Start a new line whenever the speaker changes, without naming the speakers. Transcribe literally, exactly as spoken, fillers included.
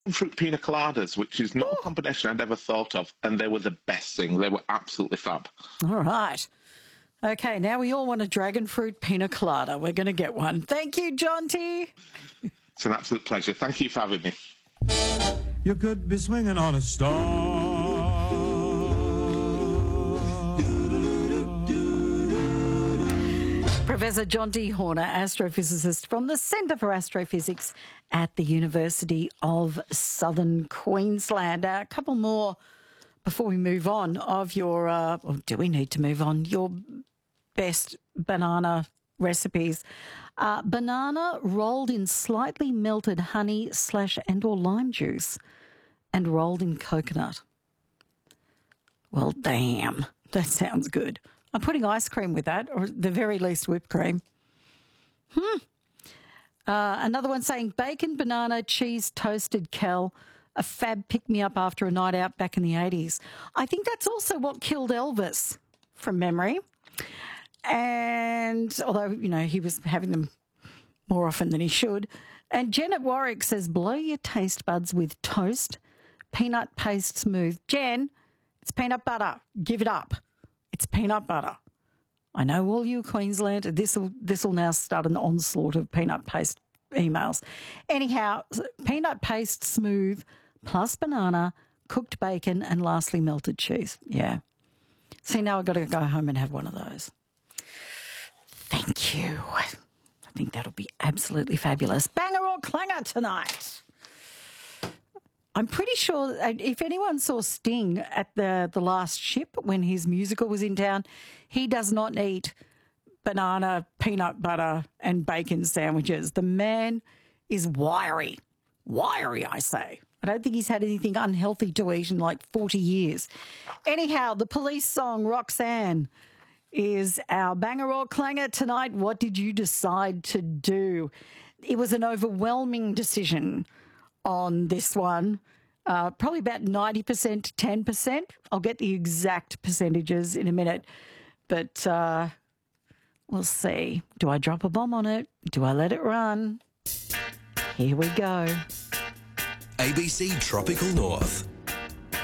Fruit pina coladas, which is not a combination I'd ever thought of, and they were the best thing. They were absolutely fab.
All right. Okay, now we all want a dragon fruit pina colada. We're going to get one. Thank you, Jonty.
It's an absolute pleasure. Thank you for having me.
You could be swinging on a star.
Professor Jonty Horner, astrophysicist from the Centre for Astrophysics at the University of Southern Queensland. Uh, a couple more before we move on of your, uh, or do we need to move on, your best banana recipes. Uh, banana rolled in slightly melted honey slash and or lime juice and rolled in coconut. Well, damn, that sounds good. I'm putting ice cream with that, or at the very least whipped cream. Hmm. Uh, another one saying bacon, banana, cheese, toasted Kel, a fab pick-me-up after a night out back in the eighties. I think that's also what killed Elvis, from memory. And although, you know, he was having them more often than he should. And Janet Warwick says, blow your taste buds with toast, peanut paste smooth. Jen, it's peanut butter. Give it up. It's peanut butter. I know all you Queensland, this will this will now start an onslaught of peanut paste emails. Anyhow, peanut paste smooth plus banana, cooked bacon, and lastly melted cheese. Yeah. See, now I've got to go home and have one of those. Thank you. I think that'll be absolutely fabulous. Banger or clanger tonight? I'm pretty sure if anyone saw Sting at the, the last ship when his musical was in town, he does not eat banana, peanut butter and bacon sandwiches. The man is wiry. Wiry, I say. I don't think he's had anything unhealthy to eat in like forty years. Anyhow, the Police song Roxanne is our banger or clanger tonight. What did you decide to do? It was an overwhelming decision on this one, uh, probably about ninety percent to ten percent. I'll get the exact percentages in a minute, but uh, we'll see. Do I drop a bomb on it? Do I let it run? Here we go.
A B C Tropical North.